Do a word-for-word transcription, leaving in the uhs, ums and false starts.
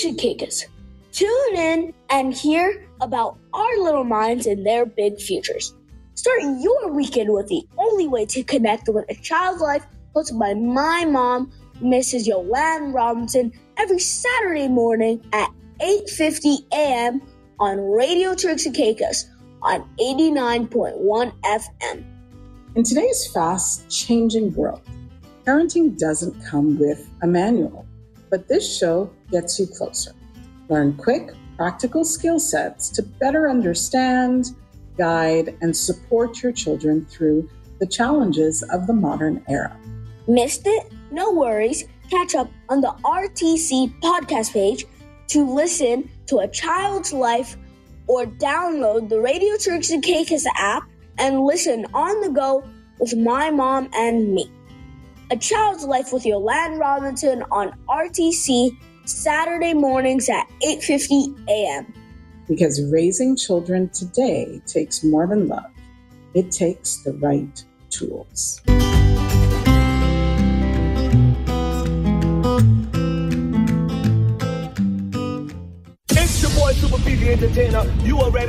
Tricks and Caicos. Tune in and hear about our little minds and their big futures. Start your weekend with the only way to connect with a child's life, hosted by my mom, Missus Yolanda Robinson, every Saturday morning at eight fifty a.m. on Radio Tricks and Caicos on eighty-nine point one F M. In today's fast-changing world, parenting doesn't come with a manual, but this show gets you closer. Learn quick, practical skill sets to better understand, guide, and support your children through the challenges of the modern era. Missed it? No worries. Catch up on the R T C podcast page to listen to A Child's Life or download the Radio Tricks and Caicos app and listen on the go with my mom and me. A Child's Life with Yolanda Robinson on R T C Saturday mornings at eight fifty a.m. Because raising children today takes more than love. It takes the right tools. It's your boy Super P, the entertainer. You already